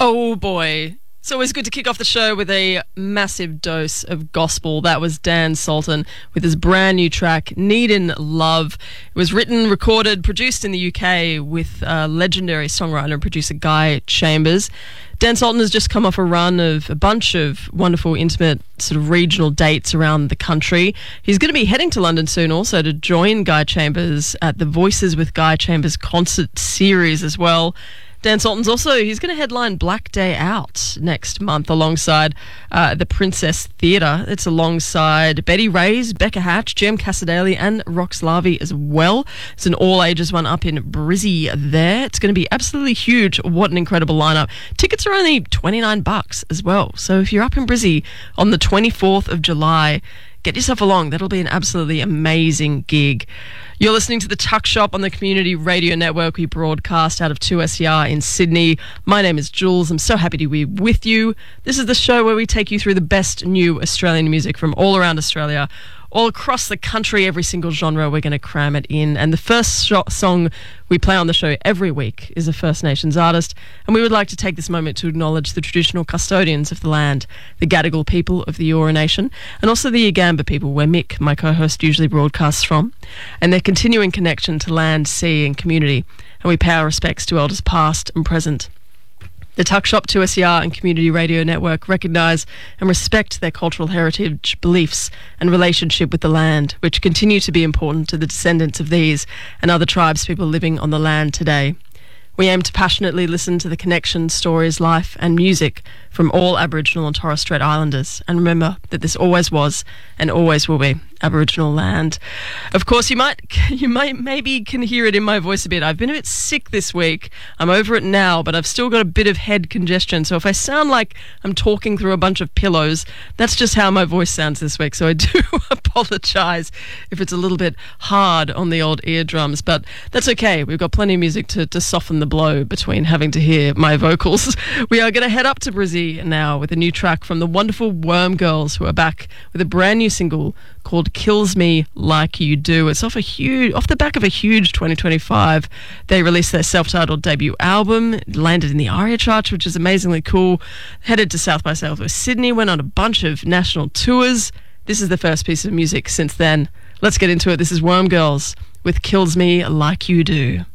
Oh boy. It's always good to kick off the show with a massive dose of gospel. That was Dan Sultan with his brand new track, Need in Love. It was written, recorded, produced in the UK with legendary songwriter and producer Guy Chambers. Dan Sultan has just come off a run of a bunch of wonderful, intimate, sort of regional dates around the country. He's going to be heading to London soon also to join Guy Chambers at the Voices with Guy Chambers concert series as well. Dan Sultan's he's going to headline Black Day Out next month alongside the Princess Theatre. It's alongside Betty Reyes, Becca Hatch, Jem Casadale and Rox Larvey as well. It's an all-ages one up in Brizzy there. It's going to be absolutely huge. What an incredible lineup. Tickets are only $29 as well. So if you're up in Brizzy on the 24th of July, get yourself along. That'll be an absolutely amazing gig. You're listening to The Tuck Shop on the Community Radio Network. We broadcast out of 2SER in Sydney. My name is Jules. I'm so happy to be with you. This is the show where we take you through the best new Australian music from all around Australia, all across the country, every single genre. We're going to cram it in. And the first song we play on the show every week is a First Nations artist. And we would like to take this moment to acknowledge the traditional custodians of the land, the Gadigal people of the Eora Nation, and also the Yagamba people, where Mick, my co-host, usually broadcasts from, and their continuing connection to land, sea and community. And we pay our respects to elders past and present. The Tuck Shop, 2SER and Community Radio Network recognise and respect their cultural heritage, beliefs and relationship with the land, which continue to be important to the descendants of these and other tribes people living on the land today. We aim to passionately listen to the connection, stories, life and music from all Aboriginal and Torres Strait Islanders, and remember that this always was and always will be Aboriginal land. Of course, you maybe can hear it in my voice a bit. I've been a bit sick this week. I'm over it now, but I've still got a bit of head congestion. So if I sound like I'm talking through a bunch of pillows, that's just how my voice sounds this week. So I do apologise if it's a little bit hard on the old eardrums, but that's okay. We've got plenty of music to soften the blow between having to hear my vocals. We are going to head up to Brizzy now with a new track from the wonderful Worm Girls, who are back with a brand new single called Kills Me Like You Do. It's off the back of a huge 2025. They released their self-titled debut album. It landed in the ARIA charts, which is amazingly cool. Headed to South by Southwest Sydney, went on a bunch of national tours. This is the first piece of music since then. Let's get into it. This is Worm Girls with Kills Me Like You Do.